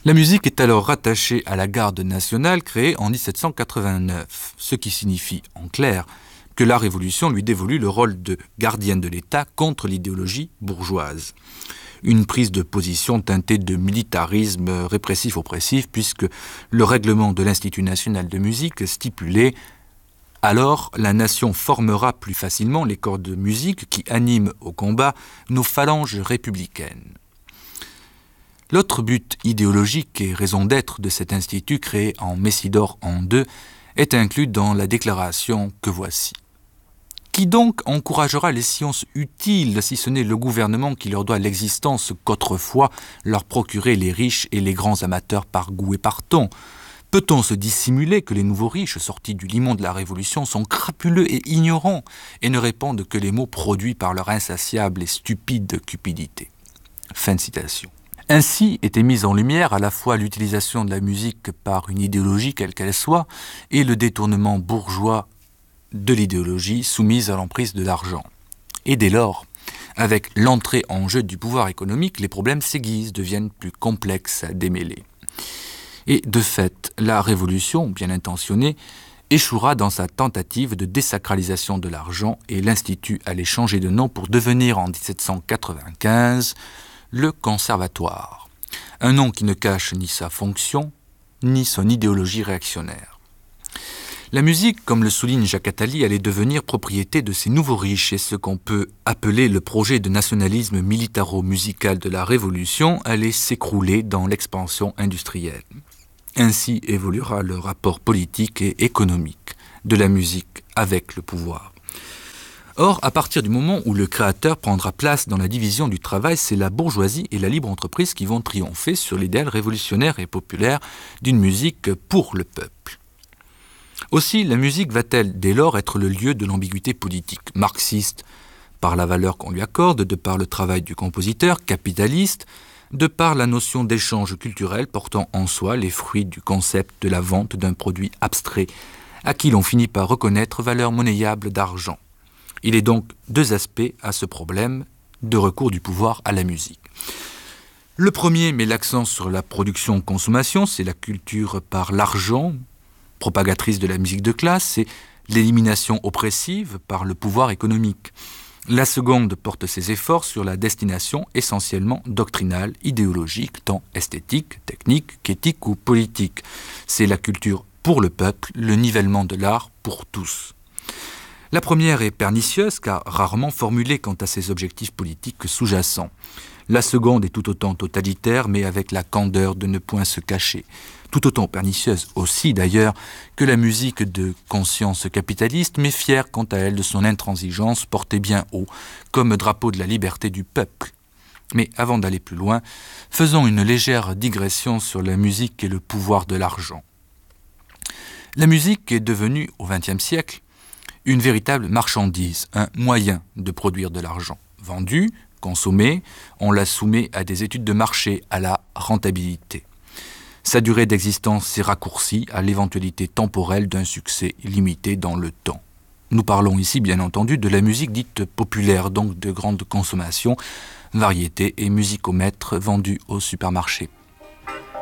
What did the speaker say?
La musique est alors rattachée à la garde nationale créée en 1789, ce qui signifie, en clair, que la Révolution lui dévolue le rôle de gardienne de l'État contre l'idéologie bourgeoise. Une prise de position teintée de militarisme répressif-oppressif, puisque le règlement de l'Institut national de musique stipulait « Alors, la nation formera plus facilement les corps de musique qui animent au combat nos phalanges républicaines ». L'autre but idéologique et raison d'être de cet institut créé en Messidor en II est inclus dans la déclaration que voici. Qui donc encouragera les sciences utiles, si ce n'est le gouvernement qui leur doit l'existence qu'autrefois leur procuraient les riches et les grands amateurs par goût et par ton? Peut-on se dissimuler que les nouveaux riches sortis du limon de la Révolution sont crapuleux et ignorants et ne répandent que les mots produits par leur insatiable et stupide cupidité ?» Fin de citation. Ainsi était mise en lumière à la fois l'utilisation de la musique par une idéologie quelle qu'elle soit et le détournement bourgeois de l'idéologie soumise à l'emprise de l'argent. Et dès lors, avec l'entrée en jeu du pouvoir économique, les problèmes s'aiguisent, deviennent plus complexes à démêler. Et de fait, la Révolution, bien intentionnée, échouera dans sa tentative de désacralisation de l'argent et l'Institut allait changer de nom pour devenir en 1795 le Conservatoire, un nom qui ne cache ni sa fonction, ni son idéologie réactionnaire. La musique, comme le souligne Jacques Attali, allait devenir propriété de ces nouveaux riches et ce qu'on peut appeler le projet de nationalisme militaro-musical de la Révolution allait s'écrouler dans l'expansion industrielle. Ainsi évoluera le rapport politique et économique de la musique avec le pouvoir. Or, à partir du moment où le créateur prendra place dans la division du travail, c'est la bourgeoisie et la libre entreprise qui vont triompher sur l'idéal révolutionnaire et populaire d'une musique pour le peuple. Aussi, la musique va-t-elle dès lors être le lieu de l'ambiguïté politique, marxiste par la valeur qu'on lui accorde, de par le travail du compositeur, capitaliste, de par la notion d'échange culturel portant en soi les fruits du concept de la vente d'un produit abstrait, à qui l'on finit par reconnaître valeur monnayable d'argent. Il est donc deux aspects à ce problème de recours du pouvoir à la musique. Le premier met l'accent sur la production-consommation, c'est la culture par l'argent, propagatrice de la musique de classe, c'est l'élimination oppressive par le pouvoir économique. La seconde porte ses efforts sur la destination essentiellement doctrinale, idéologique, tant esthétique, technique qu'éthique ou politique. C'est la culture pour le peuple, le nivellement de l'art pour tous. La première est pernicieuse car rarement formulée quant à ses objectifs politiques sous-jacents. La seconde est tout autant totalitaire mais avec la candeur de ne point se cacher. Tout autant pernicieuse aussi d'ailleurs que la musique de conscience capitaliste mais fière quant à elle de son intransigeance portée bien haut comme drapeau de la liberté du peuple. Mais avant d'aller plus loin, faisons une légère digression sur la musique et le pouvoir de l'argent. La musique est devenue au XXe siècle une véritable marchandise, un moyen de produire de l'argent. Vendue, consommée, on la soumet à des études de marché, à la rentabilité. Sa durée d'existence s'est raccourcie à l'éventualité temporelle d'un succès limité dans le temps. Nous parlons ici bien entendu de la musique dite populaire, donc de grande consommation, variété et musicomètre vendus au supermarché.